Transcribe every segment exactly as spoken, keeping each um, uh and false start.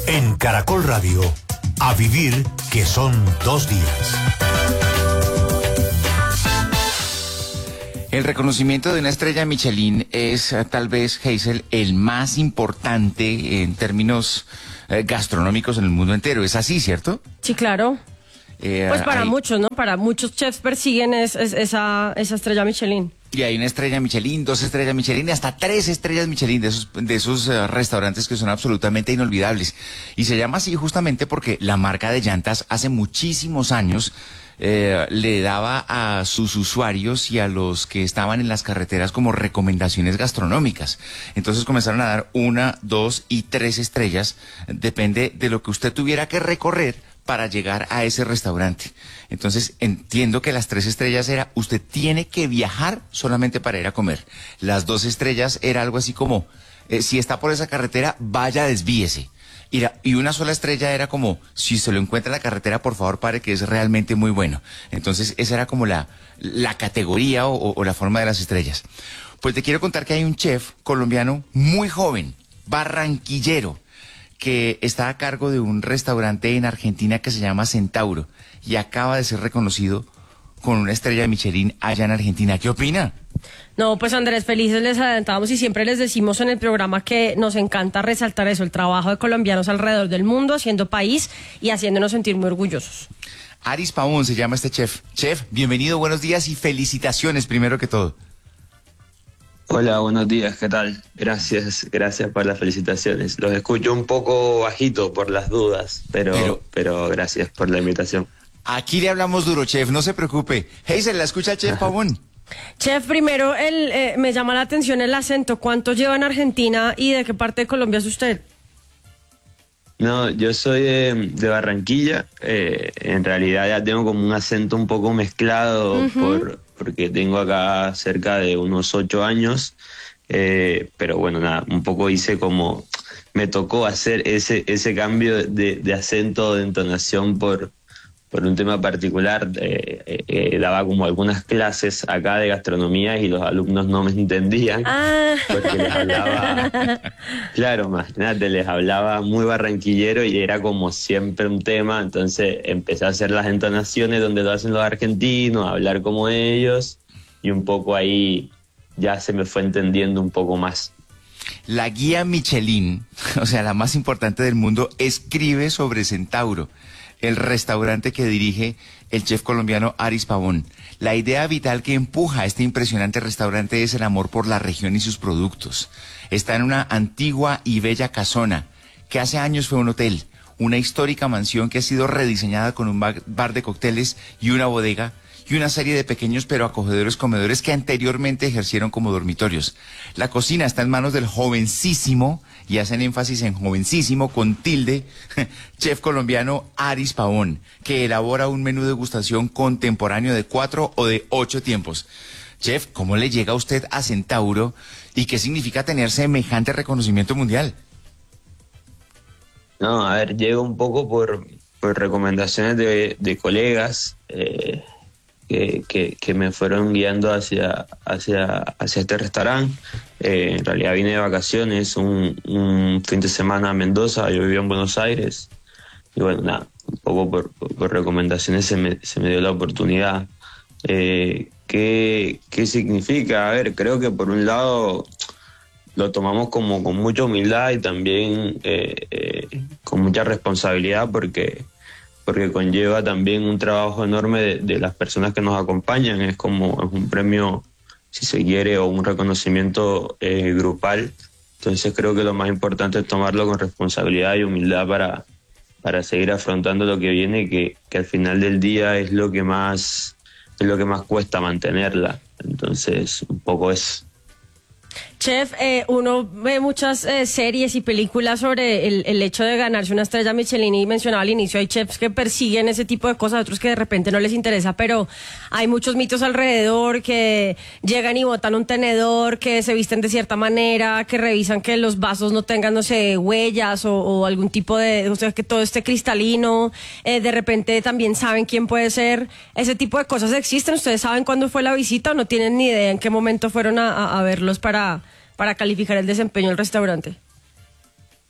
En Caracol Radio, a vivir que son dos días. El reconocimiento de una estrella Michelin es uh, tal vez, Hazel, el más importante en términos uh, gastronómicos en el mundo entero. ¿Es así, cierto? Sí, claro. Eh, Pues para hay... muchos, ¿no? Para muchos chefs persiguen es, es, esa, esa estrella Michelin. Y hay una estrella Michelin, dos estrellas Michelin, hasta tres estrellas Michelin de esos, de esos uh, restaurantes que son absolutamente inolvidables. Y se llama así justamente porque la marca de llantas hace muchísimos años eh, le daba a sus usuarios y a los que estaban en las carreteras como recomendaciones gastronómicas. Entonces comenzaron a dar una, dos y tres estrellas, depende de lo que usted tuviera que recorrer para llegar a ese restaurante. Entonces, entiendo que las tres estrellas era, usted tiene que viajar solamente para ir a comer. Las dos estrellas era algo así como, eh, si está por esa carretera, vaya, desvíese. Y, la, y una sola estrella era como, si se lo encuentra en la carretera, por favor, pare, que es realmente muy bueno. Entonces, esa era como la, la categoría o, o la forma de las estrellas. Pues te quiero contar que hay un chef colombiano muy joven, barranquillero, que está a cargo de un restaurante en Argentina que se llama Centauro y acaba de ser reconocido con una estrella de Michelin allá en Argentina. ¿Qué opina? No, pues Andrés, felices les adelantamos y siempre les decimos en el programa que nos encanta resaltar eso, el trabajo de colombianos alrededor del mundo, haciendo país y haciéndonos sentir muy orgullosos. Aris Pavón se llama este chef. Chef, bienvenido, buenos días y felicitaciones primero que todo. Hola, buenos días, ¿qué tal? Gracias, gracias por las felicitaciones. Los escucho un poco bajito por las dudas, pero, pero, pero gracias por la invitación. Aquí le hablamos duro, chef, no se preocupe. Hazel, ¿la escucha el chef Pavón? Chef, primero el, eh, me llama la atención el acento. ¿Cuánto lleva en Argentina y de qué parte de Colombia es usted? No, yo soy de, de Barranquilla. Eh, en realidad ya tengo como un acento un poco mezclado uh-huh. por... porque tengo acá cerca de unos ocho años, eh, pero bueno, nada, un poco hice como, me tocó hacer ese ese cambio de, de acento, de entonación por, por un tema particular. Eh, eh, eh, daba como algunas clases acá de gastronomía y los alumnos no me entendían, ah. porque les hablaba, claro, imagínate, les hablaba muy barranquillero y era como siempre un tema, entonces empecé a hacer las entonaciones donde lo hacen los argentinos, a hablar como ellos, y un poco ahí ya se me fue entendiendo un poco más. La guía Michelin, o sea, la más importante del mundo, escribe sobre Centauro, el restaurante que dirige el chef colombiano Aris Pavón. La idea vital que empuja a este impresionante restaurante es el amor por la región y sus productos. Está en una antigua y bella casona, que hace años fue un hotel, una histórica mansión que ha sido rediseñada con un bar de cócteles y una bodega, y una serie de pequeños pero acogedores comedores que anteriormente ejercieron como dormitorios. La cocina está en manos del jovencísimo, y hacen énfasis en jovencísimo, con tilde, chef colombiano Aris Pavón, que elabora un menú de degustación contemporáneo de cuatro o de ocho tiempos. Chef, ¿cómo le llega a usted a Centauro y qué significa tener semejante reconocimiento mundial? No, a ver, llego un poco por, por recomendaciones de, de colegas, eh, Que, que, que me fueron guiando hacia, hacia, hacia este restaurante. Eh, en realidad vine de vacaciones un, un fin de semana a Mendoza, yo vivía en Buenos Aires, y bueno, nada, un poco por, por, por recomendaciones se me, se me dio la oportunidad. Eh, ¿qué, ¿Qué significa? A ver, creo que por un lado lo tomamos como con mucha humildad y también eh, eh, con mucha responsabilidad, porque porque conlleva también un trabajo enorme de, de las personas que nos acompañan. Es como es un premio, si se quiere, o un reconocimiento eh, grupal. Entonces creo que lo más importante es tomarlo con responsabilidad y humildad para, para seguir afrontando lo que viene, que, que al final del día es lo que más, es lo que más cuesta mantenerla. Entonces, un poco es... Chef, eh, uno ve muchas eh, series y películas sobre el, el hecho de ganarse una estrella Michelin, y mencionaba al inicio, hay chefs que persiguen ese tipo de cosas, otros que de repente no les interesa, pero hay muchos mitos alrededor, que llegan y botan un tenedor, que se visten de cierta manera, que revisan que los vasos no tengan, no sé, huellas o, o algún tipo de, o sea, que todo esté cristalino, eh, de repente también saben quién puede ser. ¿Ese tipo de cosas existen? ¿Ustedes saben cuándo fue la visita o no tienen ni idea en qué momento fueron a, a, a verlos para... para calificar el desempeño del restaurante?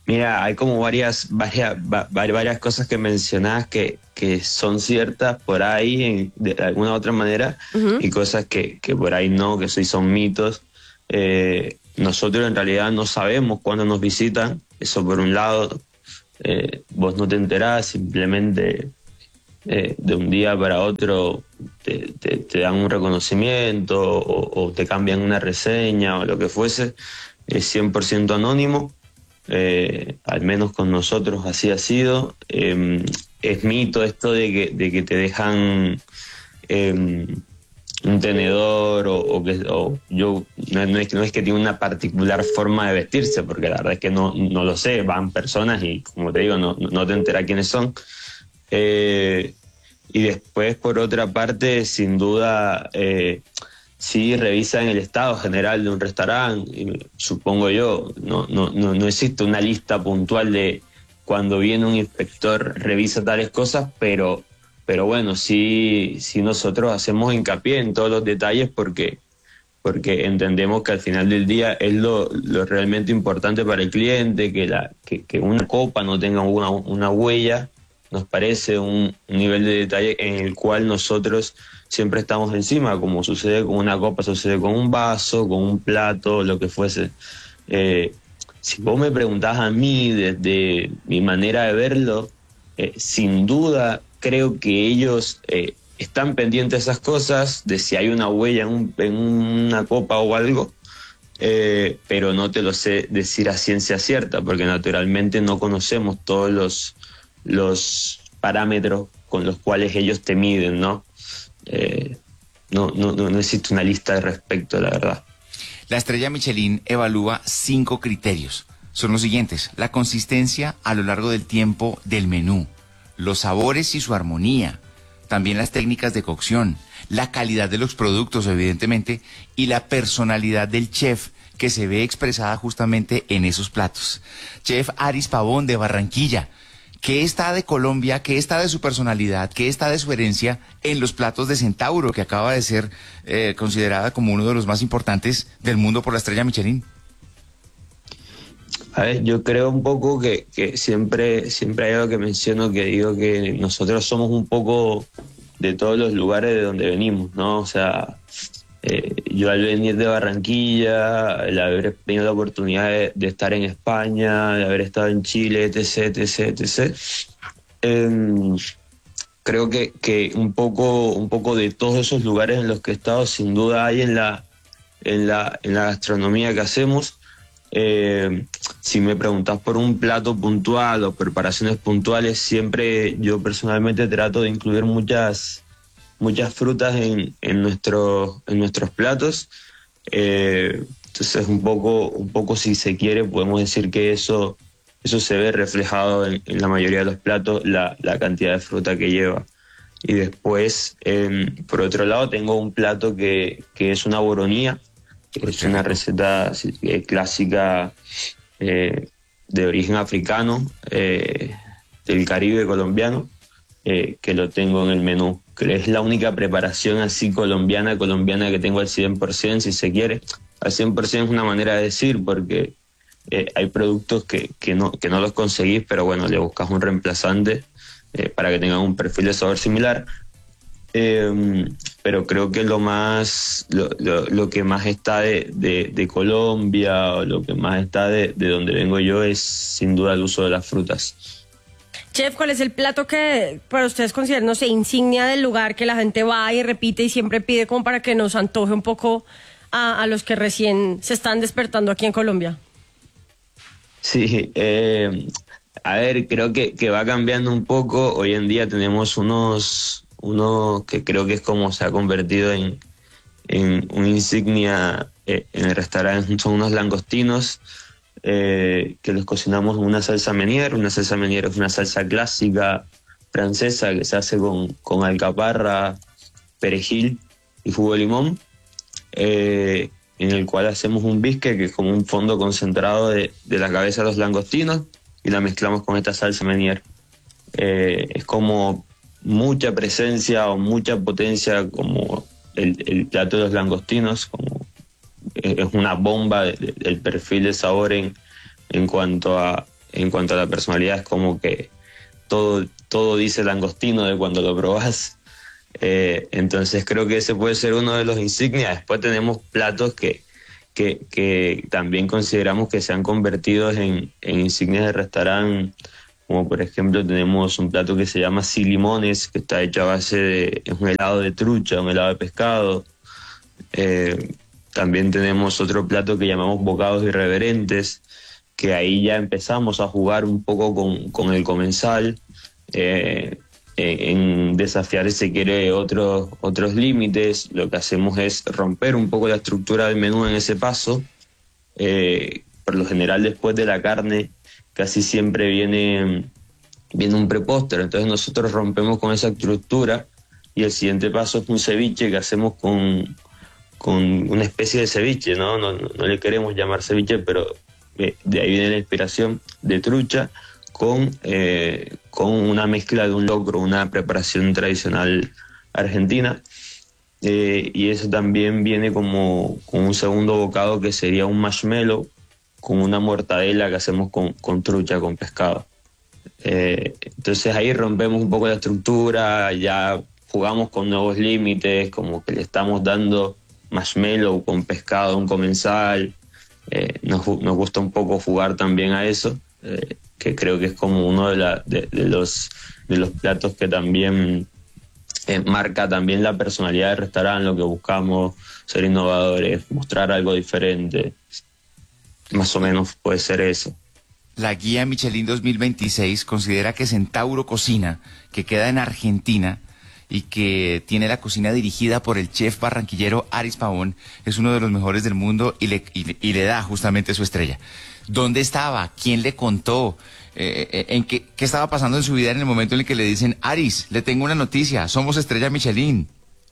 Mira, hay como varias, varias, va- varias cosas que mencionás que, que son ciertas por ahí en- de alguna u otra manera, Ujú. y cosas que, que por ahí no, que sí son mitos. Eh, nosotros en realidad no sabemos cuándo nos visitan, eso por un lado. Eh, vos no te enterás, simplemente eh, de un día para otro te, te- te dan un reconocimiento o, o te cambian una reseña o lo que fuese. Es cien por ciento anónimo. Eh, al menos con nosotros así ha sido. Eh, es mito esto de que, de que te dejan eh, un tenedor o, o que o yo no, no es, no es que tiene una particular forma de vestirse, porque la verdad es que no, no lo sé, van personas y como te digo, no, no te enteras quiénes son. Eh, y después, por otra parte, sin duda, eh, sí revisan el estado general de un restaurante, y supongo yo, no, no, no, no existe una lista puntual de cuando viene un inspector revisa tales cosas, pero, pero bueno, sí, sí nosotros hacemos hincapié en todos los detalles porque, porque entendemos que al final del día es lo, lo realmente importante para el cliente, que, la, que, que una copa no tenga una, una huella. Nos parece un, un nivel de detalle en el cual nosotros siempre estamos encima, como sucede con una copa, sucede con un vaso, con un plato, lo que fuese. Eh, si vos me preguntás a mí desde mi manera de verlo, eh, sin duda creo que ellos eh, están pendientes de esas cosas, de si hay una huella en, un, en una copa o algo, eh, pero no te lo sé decir a ciencia cierta, porque naturalmente no conocemos todos los los parámetros con los cuales ellos te miden, ¿no? Eh, no, no, no, no existe una lista de respecto, la verdad. La estrella Michelin evalúa cinco criterios. Son los siguientes: la consistencia a lo largo del tiempo del menú, los sabores y su armonía, también las técnicas de cocción, la calidad de los productos, evidentemente, y la personalidad del chef, que se ve expresada justamente en esos platos. Chef Aris Pavón, de Barranquilla, ¿qué está de Colombia, qué está de su personalidad, qué está de su herencia en los platos de Centauro, que acaba de ser eh, considerada como uno de los más importantes del mundo por la estrella Michelin? A ver, yo creo un poco que, que siempre, siempre hay algo que menciono, que digo que nosotros somos un poco de todos los lugares de donde venimos, ¿no? O sea, eh, yo al venir de Barranquilla, el haber tenido la oportunidad de, de estar en España, de haber estado en Chile, etc, etc, etc, eh, creo que, que un poco, un poco de todos esos lugares en los que he estado, sin duda hay en la, en la, en la gastronomía que hacemos. Eh, si me preguntas por un plato puntual o preparaciones puntuales, siempre yo personalmente trato de incluir muchas, muchas frutas en, en, nuestro, en nuestros platos. Eh, entonces un poco, un poco si se quiere podemos decir que eso, eso se ve reflejado en, en la mayoría de los platos, la, la cantidad de fruta que lleva. Y después, eh, por otro lado, tengo un plato que, que es una boronía, que es una receta eh, clásica eh, de origen africano, eh, del Caribe colombiano, eh, que lo tengo en el menú, que es la única preparación así colombiana, colombiana que tengo al cien por ciento, si se quiere. Al cien por ciento es una manera de decir, porque eh, hay productos que, que, no, que no los conseguís, pero bueno, le buscas un reemplazante eh, para que tengan un perfil de sabor similar. Eh, pero creo que lo más lo, lo, lo que más está de, de, de Colombia, o lo que más está de, de donde vengo yo, es sin duda el uso de las frutas. Chef, ¿cuál es el plato que para ustedes consideran, no sé, insignia del lugar, que la gente va y repite y siempre pide, como para que nos antoje un poco a, a los que recién se están despertando aquí en Colombia? Sí, eh, a ver, creo que, que va cambiando un poco. Hoy en día tenemos unos uno que creo que es como se ha convertido en, en una insignia eh, en el restaurante, son unos langostinos eh, que los cocinamos en una salsa Meunier. Una salsa Meunier es una salsa clásica francesa que se hace con, con alcaparra, perejil y jugo de limón, eh, en el cual hacemos un bisque, que es como un fondo concentrado de, de la cabeza de los langostinos, y la mezclamos con esta salsa Meunier. Eh, es como mucha presencia o mucha potencia, como el, el plato de los langostinos, como es una bomba de, de, del perfil de sabor en, en cuanto a en cuanto a la personalidad, es como que todo, todo dice langostino de cuando lo probás. Eh, entonces creo que ese puede ser uno de los insignias. Después tenemos platos que, que, que también consideramos que se han convertido en, en insignias de restaurante, como por ejemplo tenemos un plato que se llama Silimones, que está hecho a base de es un helado de trucha, un helado de pescado. Eh, también tenemos otro plato que llamamos bocados irreverentes, que ahí ya empezamos a jugar un poco con, con el comensal, eh, en desafiar, si quiere, otros, otros límites. Lo que hacemos es romper un poco la estructura del menú en ese paso. Eh, por lo general, después de la carne, casi siempre viene, viene un prepóster, entonces nosotros rompemos con esa estructura y el siguiente paso es un ceviche que hacemos con, con una especie de ceviche, ¿no? No, no, no le queremos llamar ceviche, pero eh, de ahí viene la inspiración de trucha, con, eh, con una mezcla de un locro, una preparación tradicional argentina. Eh, y eso también viene como con un segundo bocado que sería un marshmallow con una mortadela que hacemos con, con trucha, con pescado. Eh, entonces ahí rompemos un poco la estructura, ya jugamos con nuevos límites, como que le estamos dando marshmallow con pescado a un comensal. Eh, nos, nos gusta un poco jugar también a eso. Eh, que creo que es como uno de, la, de, de, los, de los platos que también eh, marca también la personalidad del restaurante, lo que buscamos, ser innovadores, mostrar algo diferente. Más o menos puede ser eso. La guía Michelin dos mil veintiséis considera que Centauro Cocina, que queda en Argentina y que tiene la cocina dirigida por el chef barranquillero Aris Pavón, es uno de los mejores del mundo y le, y, y le da justamente su estrella. ¿Dónde estaba? ¿Quién le contó? Eh, ¿en qué, qué estaba pasando en su vida en el momento en el que le dicen, Aris, le tengo una noticia, somos estrella Michelin?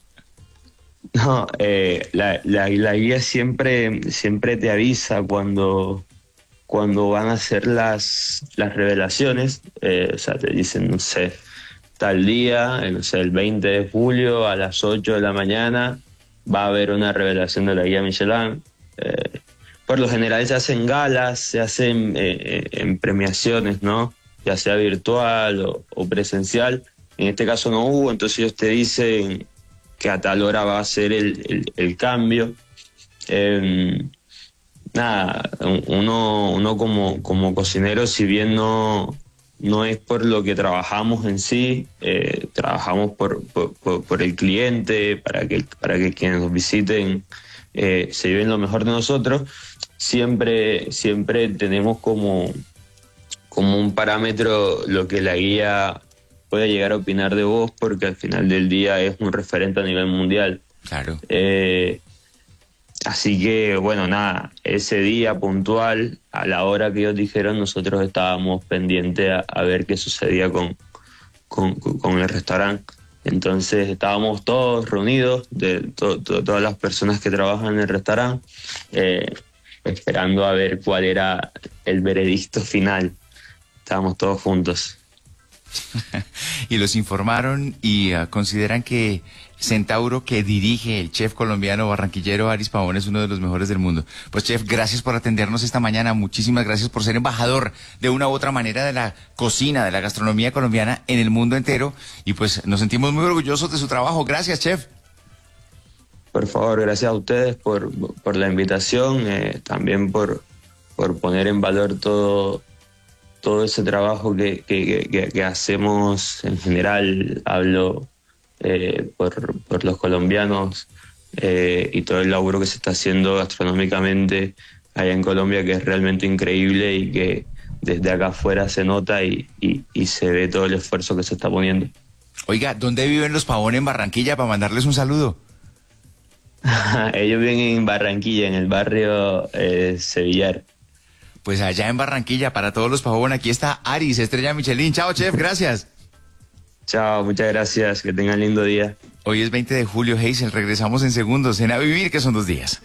No, eh, la, la, la guía siempre, siempre te avisa cuando, cuando van a hacer las, las revelaciones. Eh, o sea, te dicen, no sé, tal día, eh, no sé, el veinte de julio a las ocho de la mañana va a haber una revelación de la guía Michelin. Eh, por lo general se hacen galas, se hacen eh, en premiaciones, ¿no? Ya sea virtual o, o presencial. En este caso no hubo, entonces ellos te dicen que a tal hora va a ser el, el, el cambio. Eh, nada, uno, uno como, como cocinero, si bien no, no es por lo que trabajamos en sí, eh, trabajamos por, por, por, por el cliente, para que, para que quienes nos visiten eh, se lleven lo mejor de nosotros, siempre, siempre tenemos como, como un parámetro lo que la guía puede llegar a opinar de vos, porque al final del día es un referente a nivel mundial. Claro. Eh, así que, bueno, nada, ese día puntual, a la hora que ellos dijeron, nosotros estábamos pendientes a, a ver qué sucedía con, con, con el restaurante. Entonces estábamos todos reunidos, de to, to, todas las personas que trabajan en el restaurante, eh, esperando a ver cuál era el veredicto final. Estábamos todos juntos. Y los informaron y uh, consideran que Centauro, que dirige el chef colombiano barranquillero Aris Pavón, es uno de los mejores del mundo. Pues chef, gracias por atendernos esta mañana, muchísimas gracias por ser embajador de una u otra manera de la cocina, de la gastronomía colombiana en el mundo entero, y pues nos sentimos muy orgullosos de su trabajo. Gracias, chef. Por favor, gracias a ustedes por, por la invitación, eh, también por, por poner en valor todo todo ese trabajo que, que, que, que hacemos en general. Hablo eh, por, por los colombianos eh, y todo el laburo que se está haciendo gastronómicamente allá en Colombia, que es realmente increíble y que desde acá afuera se nota y, y, y se ve todo el esfuerzo que se está poniendo. Oiga, ¿dónde viven los Pavón en Barranquilla para mandarles un saludo? Ellos viven en Barranquilla, en el barrio eh, Sevillar. Pues allá en Barranquilla, para todos los Pavón, aquí está Aris, estrella Michelin. Chao, chef, gracias. Chao, muchas gracias, que tengan lindo día. Hoy es veinte de julio, Hazel, regresamos en segundos en A Vivir, que son dos días.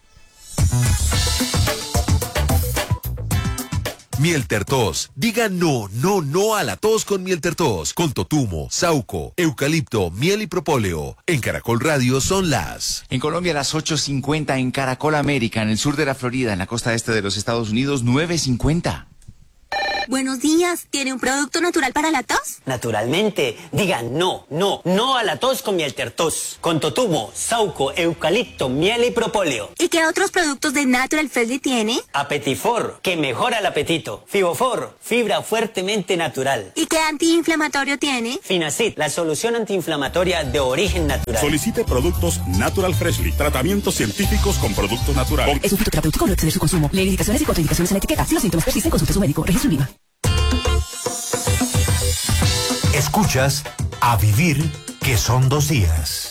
Mieltertos. Diga no, no, no a la tos con Mieltertos. Con totumo, sauco, eucalipto, miel y propóleo. En Caracol Radio son las... En Colombia las ocho cincuenta, en Caracol América, en el sur de la Florida, en la costa este de los Estados Unidos, nueve cincuenta. Buenos días. ¿Tiene un producto natural para la tos? Naturalmente. Digan no, no, no a la tos con Mieltertos. Con totumo, sauco, eucalipto, miel y propóleo. ¿Y qué otros productos de Natural Freshly tiene? Apetifor, que mejora el apetito. Fibofor, fibra fuertemente natural. ¿Y qué antiinflamatorio tiene? Finacid, la solución antiinflamatoria de origen natural. Solicite productos Natural Freshly. Tratamientos científicos con productos naturales. Es un fitoterapéutico, no exceder su consumo. Lee indicaciones y contraindicaciones en la etiqueta. Si los síntomas persisten, consulte a su médico. Registro INVIMA. Escuchas A Vivir, que son dos días.